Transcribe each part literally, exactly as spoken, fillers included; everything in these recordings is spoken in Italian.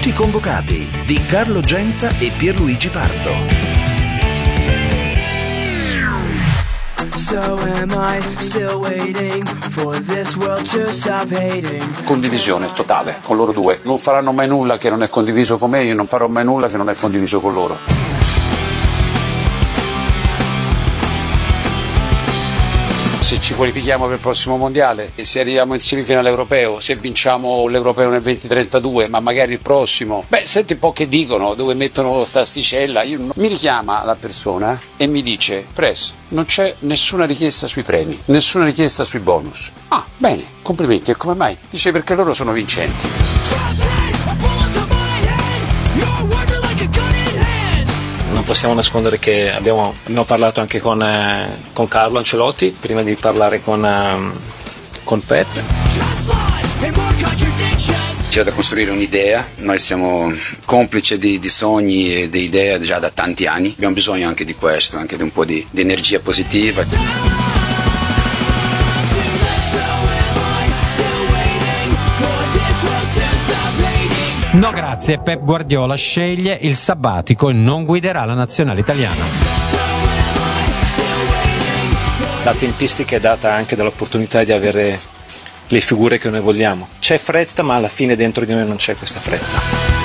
Tutti convocati di Carlo Genta e Pierluigi Pardo. So am I still waiting for this world to stop hating? Condivisione totale con loro due. Non faranno mai nulla che non è condiviso con me, io non farò mai nulla che non è condiviso con loro. Se ci qualifichiamo per il prossimo mondiale e se arriviamo in semifinale europeo, se vinciamo l'europeo nel venti trentadue, ma magari il prossimo, beh, senti un po' che dicono, dove mettono sta asticella. Io non... Mi richiama la persona e mi dice: Press, non c'è nessuna richiesta sui premi, nessuna richiesta sui bonus. Ah, bene, complimenti. E come mai? Dice: perché loro sono vincenti. Non possiamo nascondere che abbiamo, abbiamo parlato anche con, eh, con Carlo Ancelotti prima di parlare con, eh, con Pep. C'è da costruire un'idea, noi siamo complici di, di sogni e di idee già da tanti anni, abbiamo bisogno anche di questo, anche di un po' di, di energia positiva. No grazie, Pep Guardiola sceglie il sabbatico e non guiderà la nazionale italiana. La tempistica è data anche dall'opportunità di avere le figure che noi vogliamo. C'è fretta, ma alla fine dentro di noi non c'è questa fretta.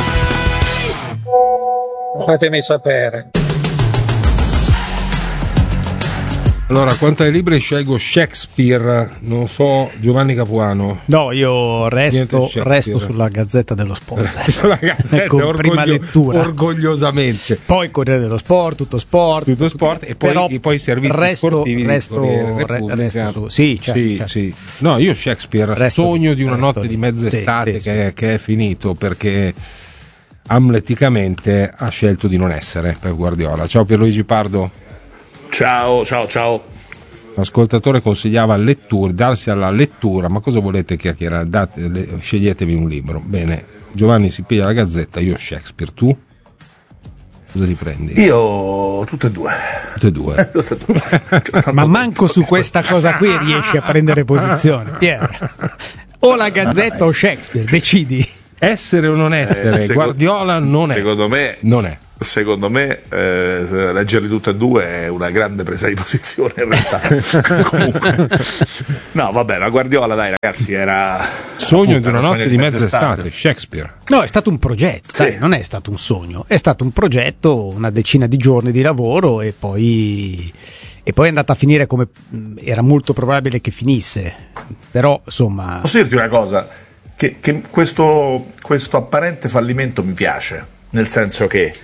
Fatemi sapere. Allora, quanto ai libri scelgo Shakespeare, non so Giovanni Capuano. No, io resto, resto sulla Gazzetta dello Sport. Sulla Gazzetta, ecco, orgoglio, prima lettura. Orgogliosamente. Poi Corriere dello Sport, tutto sport. Tutto sport e poi, e poi i servizi resto, sportivi resto, di Corriere resto su. Sì, certo, sì, certo. sì. No, io Shakespeare, resto, sogno di una resto, notte di mezz'estate sì, che, sì. che è finito perché amleticamente ha scelto di non essere per Guardiola. Ciao Pierluigi Pardo. Ciao, ciao, ciao. L'ascoltatore consigliava lettura, darsi alla lettura, ma cosa volete chiacchierare? Date, le, sceglietevi un libro. Bene, Giovanni si piglia la Gazzetta, io Shakespeare, tu? Cosa ti prendi? Io tutte e due. Tutte e due. Ma manco su questa cosa qui riesci a prendere posizione, Pier. O la Gazzetta o Shakespeare, decidi. Essere o non essere, eh, secondo, Guardiola non è. Secondo me non è. Secondo me eh, leggerli tutte e due è una grande presa di posizione in realtà. Comunque, no vabbè, ma Guardiola dai ragazzi era sogno di una notte di mezz'estate, Shakespeare. No, è stato un progetto, sì. Dai, non è stato un sogno, è stato un progetto, una decina di giorni di lavoro e poi e poi è andata a finire come era molto probabile che finisse, però insomma. Posso dirti una cosa, che, che questo, questo apparente fallimento mi piace, nel senso che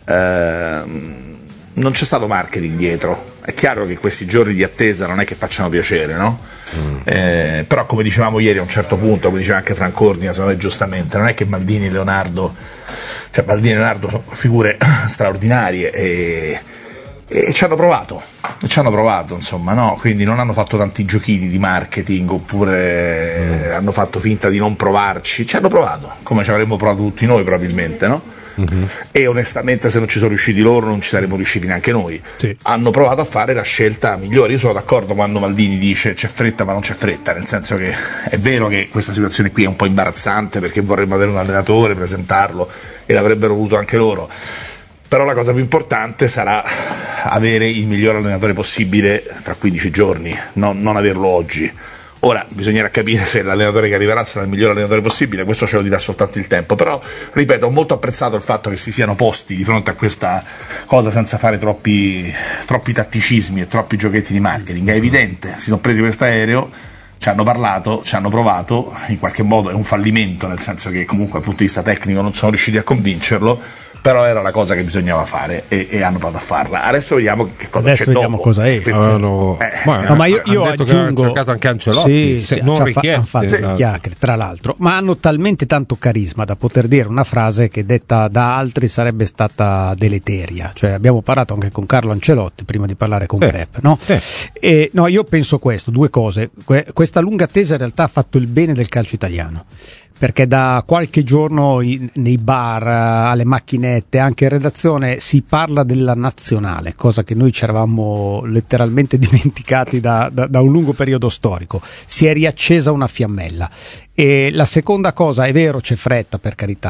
Uh, non c'è stato marketing dietro. È chiaro che questi giorni di attesa non è che facciano piacere, no? Mm. Eh, però come dicevamo ieri a un certo punto, come diceva anche Francordina secondo me giustamente, non è che Maldini e Leonardo, cioè Maldini e Leonardo sono figure straordinarie e, e ci hanno provato, ci hanno provato insomma, no? Quindi non hanno fatto tanti giochini di marketing oppure mm. hanno fatto finta di non provarci, ci hanno provato come ci avremmo provato tutti noi probabilmente, no? Mm-hmm. E onestamente se non ci sono riusciti loro non ci saremmo riusciti neanche noi. Sì. Hanno provato a fare la scelta migliore. Io sono d'accordo quando Maldini dice c'è fretta ma non c'è fretta, nel senso che è vero che questa situazione qui è un po' imbarazzante perché vorremmo avere un allenatore, presentarlo e l'avrebbero voluto anche loro, però la cosa più importante sarà avere il miglior allenatore possibile fra quindici giorni, non, non averlo oggi. Ora bisognerà capire se l'allenatore che arriverà sarà il miglior allenatore possibile, questo ce lo dirà soltanto il tempo, però ripeto, ho molto apprezzato il fatto che si siano posti di fronte a questa cosa senza fare troppi, troppi tatticismi e troppi giochetti di marketing. È evidente, si sono presi questo aereo, ci hanno parlato, ci hanno provato, in qualche modo è un fallimento, nel senso che comunque dal punto di vista tecnico non sono riusciti a convincerlo, però era la cosa che bisognava fare e, e hanno provato a farla. Adesso vediamo che cosa Adesso c'è vediamo dopo. cosa è. Allora, eh. ma, no, ma io, io detto aggiungo che ha cercato anche Ancelotti, sì, se sì, non richieste, hanno fatto sì. chiacchiere, tra l'altro, ma hanno talmente tanto carisma da poter dire una frase che detta da altri sarebbe stata deleteria. Cioè abbiamo parlato anche con Carlo Ancelotti prima di parlare con sì. Pep, no? Sì. E, no, io penso questo, due cose. Que- questa lunga attesa in realtà ha fatto il bene del calcio italiano, perché da qualche giorno in, nei bar, alle macchinette, anche in redazione si parla della nazionale, cosa che noi ci eravamo letteralmente dimenticati da, da, da un lungo periodo storico. Si è riaccesa una fiammella. E la seconda cosa, è vero, c'è fretta, per carità,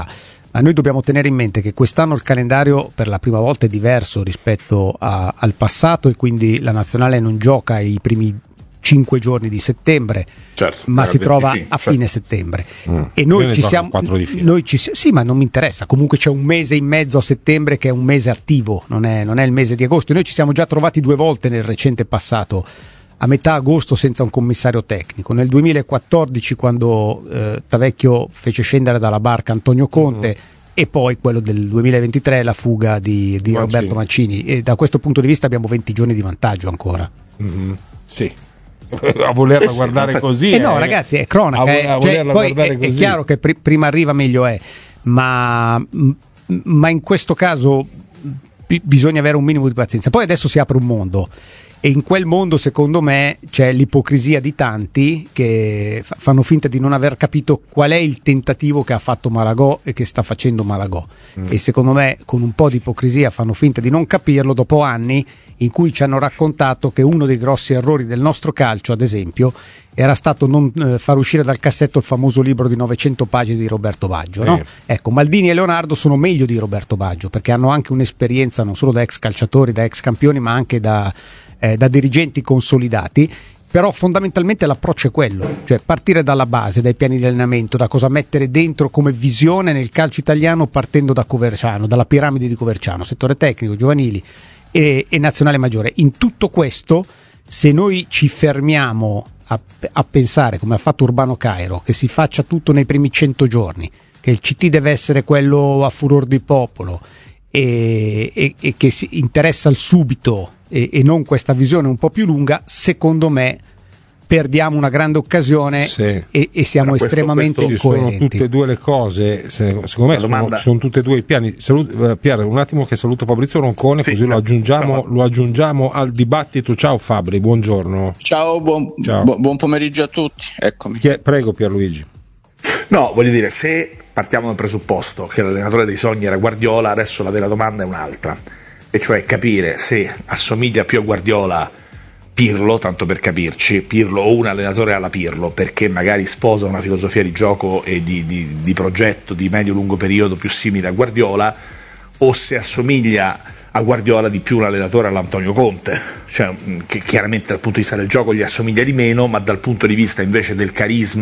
Ma noi dobbiamo tenere in mente che quest'anno il calendario per la prima volta è diverso rispetto a, al passato, e quindi la nazionale non gioca i primi cinque giorni di settembre, certo, ma si trova venticinque, a certo. fine settembre. Mm. E noi Io ci ne siamo quattro di fila. noi ci, sì, ma non mi interessa, comunque c'è un mese in mezzo a settembre che è un mese attivo, non è, non è il mese di agosto. Noi ci siamo già trovati due volte nel recente passato a metà agosto senza un commissario tecnico, nel duemilaquattordici quando eh, Tavecchio fece scendere dalla barca Antonio Conte, mm. e poi quello del duemilaventitré, la fuga di, di Mancini. Roberto Mancini, e da questo punto di vista abbiamo venti giorni di vantaggio ancora. Mm-hmm. Sì. A volerla guardare così, eh no, eh. ragazzi, è cronaca. A, vo- eh. a Cioè, volerla poi guardare è, così. è chiaro che pri- prima arriva meglio è, ma, ma in questo caso b- bisogna avere un minimo di pazienza. Poi adesso si apre un mondo, e in quel mondo secondo me c'è l'ipocrisia di tanti che fa- fanno finta di non aver capito qual è il tentativo che ha fatto Malagò e che sta facendo Malagò, mm. e secondo me con un po' di ipocrisia fanno finta di non capirlo dopo anni in cui ci hanno raccontato che uno dei grossi errori del nostro calcio, ad esempio, era stato non eh, far uscire dal cassetto il famoso libro di novecento pagine di Roberto Baggio, no? Eh. Ecco, Maldini e Leonardo sono meglio di Roberto Baggio perché hanno anche un'esperienza non solo da ex calciatori, da ex campioni, ma anche da, eh, da dirigenti consolidati. Però fondamentalmente l'approccio è quello, cioè partire dalla base, dai piani di allenamento, da cosa mettere dentro come visione nel calcio italiano, partendo da Coverciano, dalla piramide di Coverciano, settore tecnico, giovanili e, e nazionale maggiore. In tutto questo, se noi ci fermiamo a, a pensare, come ha fatto Urbano Cairo, che si faccia tutto nei primi cento giorni, che il C T deve essere quello a furor di popolo e, e, e che si interessa al subito e, e non questa visione un po' più lunga, secondo me perdiamo una grande occasione, sì. e, e siamo questo, estremamente questo Sono incoerenti. tutte e due le cose, se- secondo me La sono, domanda- sono tutte e due i piani. Salut- eh, Pier, un attimo che saluto Fabrizio Roncone, Sì, così lo certo. aggiungiamo, Ciao. lo aggiungiamo al dibattito. Ciao Fabri, buongiorno. Ciao, buon, Ciao. bu- buon pomeriggio a tutti, eccomi. Chi è- Prego Pierluigi. No, voglio dire, se partiamo dal presupposto che l'allenatore dei sogni era Guardiola, adesso la vera domanda è un'altra, e cioè capire se assomiglia più a Guardiola Pirlo, tanto per capirci, Pirlo o un allenatore alla Pirlo, perché magari sposa una filosofia di gioco e di, di, di progetto di medio-lungo periodo più simile a Guardiola, o se assomiglia a Guardiola di più un allenatore all'Antonio Conte, cioè che chiaramente dal punto di vista del gioco gli assomiglia di meno, ma dal punto di vista invece del carisma